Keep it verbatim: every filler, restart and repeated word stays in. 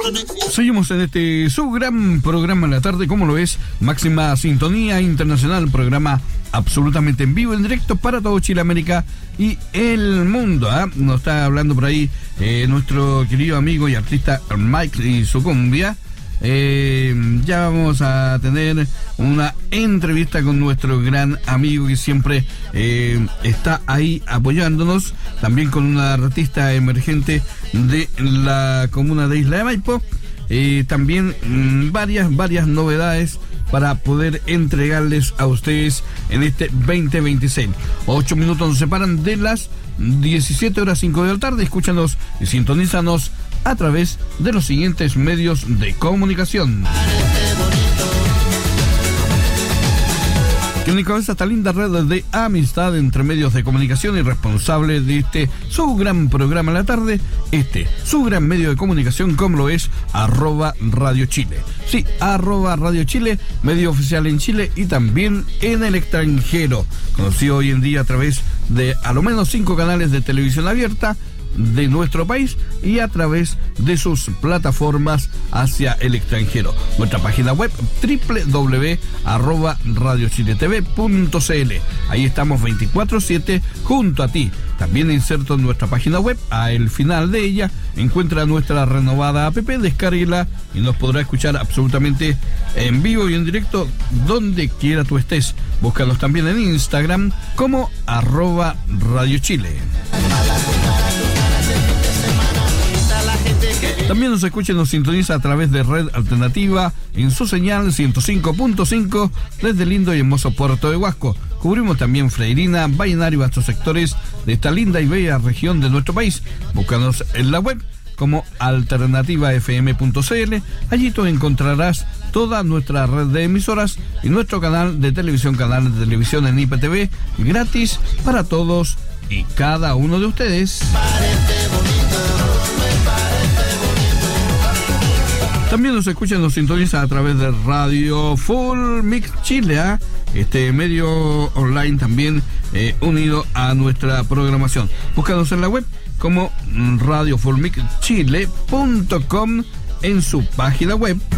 Seguimos en este su gran programa en la tarde, como lo ves, máxima sintonía internacional, programa absolutamente en vivo, en directo para todo Chile, América y el mundo. ¿eh? Nos está hablando por ahí eh, nuestro querido amigo y artista Mike y su cumbia. Eh, ya vamos a tener una entrevista con nuestro gran amigo que siempre eh, está ahí apoyándonos, también con una artista emergente de la comuna de Isla de Maipo. Eh, también mmm, varias, varias novedades para poder entregarles a ustedes en este veinte veintiséis. Ocho minutos nos separan de las diecisiete horas cinco de la tarde. Escúchanos y sintonízanos a través de los siguientes medios de comunicación. Que encabeza esta linda red de amistad entre medios de comunicación y responsable de este su gran programa en la tarde, este su gran medio de comunicación, como lo es arroba Radio Chile. Sí, arroba Radio Chile, medio oficial en Chile y también en el extranjero, conocido hoy en día a través de a lo menos cinco canales de televisión abierta de nuestro país y a través de sus plataformas hacia el extranjero. Nuestra página web doble u doble u doble u arroba radio chile t v punto c l. Ahí estamos veinticuatro siete junto a ti. También inserto en nuestra página web, al final de ella encuentra nuestra renovada app, descárguela y nos podrá escuchar absolutamente en vivo y en directo donde quiera tú estés. Búscanos también en Instagram como arroba Radio Chile. También nos escucha y nos sintoniza a través de Red Alternativa en su señal ciento cinco punto cinco desde el lindo y hermoso puerto de Huasco. Cubrimos también Freirina, Vallenar y vastos sectores de esta linda y bella región de nuestro país. Búscanos en la web como alternativa f m punto c l. Allí tú encontrarás toda nuestra red de emisoras y nuestro canal de televisión, canal de televisión en I P T V, gratis para todos y cada uno de ustedes. También nos escuchan, nos sintonizan a través de Radio Full Mix Chile, ¿eh? este medio online también eh, unido a nuestra programación. Búscanos en la web como radio full mix chile punto com en su página web.